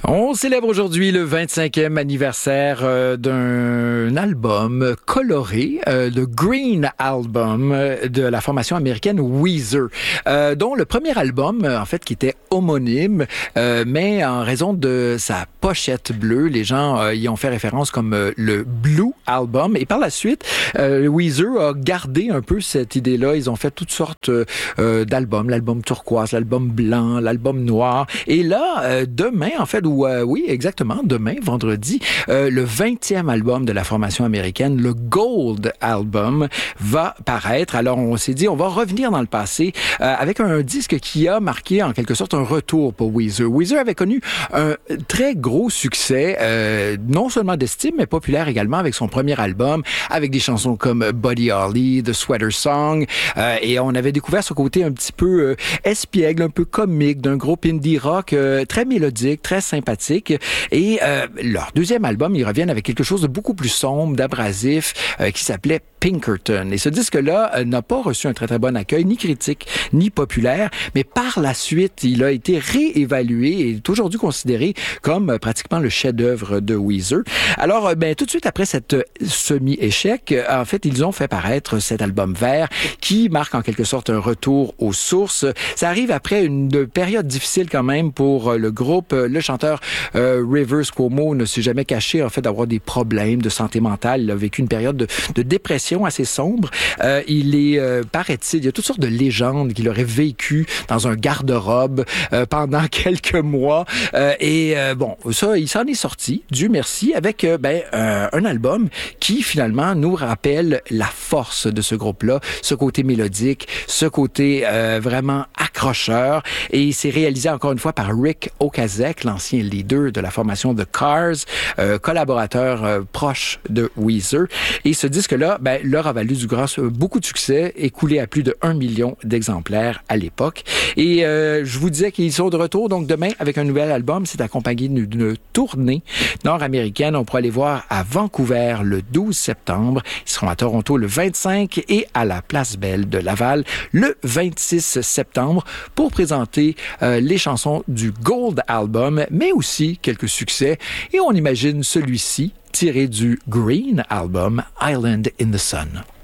On célèbre aujourd'hui le 25e anniversaire d'un album coloré, le Green Album de la formation américaine Weezer, dont le premier album, en fait, qui était homonyme, mais en raison de sa pochette bleue, les gens y ont fait référence comme le Blue Album. Et par la suite, Weezer a gardé un peu cette idée-là. Ils ont fait toutes sortes d'albums, l'album turquoise, l'album blanc, l'album noir. Et là, demain, en fait, oui, exactement, demain, vendredi, le 20e album de la formation américaine, le Gold Album, va paraître. Alors, on s'est dit, on va revenir dans le passé avec un disque qui a marqué, en quelque sorte, un retour pour Weezer. Weezer avait connu un très gros succès, non seulement d'estime, mais populaire également avec son premier album, avec des chansons comme Buddy Holly, The Sweater Song, et on avait découvert ce côté un petit peu espiègle, un peu comique d'un groupe indie rock très mélodique, très sympathique. Et leur deuxième album, ils reviennent avec quelque chose de beaucoup plus sombre, d'abrasif, qui s'appelait Pinkerton. Et ce disque-là n'a pas reçu un très très bon accueil, ni critique, ni populaire, mais par la suite, il a été réévalué et est aujourd'hui considéré comme pratiquement le chef-d'œuvre de Weezer. Alors, tout de suite après cette semi-échec, en fait, ils ont fait paraître cet album vert qui marque en quelque sorte un retour aux sources. Ça arrive après une période difficile quand même pour le groupe. Le chanteur Rivers Cuomo ne s'est jamais caché en fait d'avoir des problèmes de santé mentale. Il a vécu une période de dépression assez sombre. Il est, paraît-il, il y a toutes sortes de légendes qu'il aurait vécues dans un garde-robe pendant quelques mois. Ça, il s'en est sorti, Dieu merci, avec un album qui finalement nous rappelle la force de ce groupe-là, ce côté mélodique, ce côté vraiment accrocheur. Et c'est réalisé encore une fois par Rick Ocasek, l'ancien leader de la formation The Cars, collaborateur proche de Weezer. Et ce disque-là, leur a valu beaucoup de succès, écoulé à plus de 1 million d'exemplaires à l'époque. Et je vous disais qu'ils sont de retour, donc demain, avec un nouvel album. C'est accompagné d'une tournée nord-américaine. On pourra les voir à Vancouver le 12 septembre. Ils seront à Toronto le 25 et à la Place Belle de Laval le 26 septembre pour présenter les chansons du Gold Album, mais aussi quelques succès. Et on imagine celui-ci tiré du Green Album, Island in the Sun.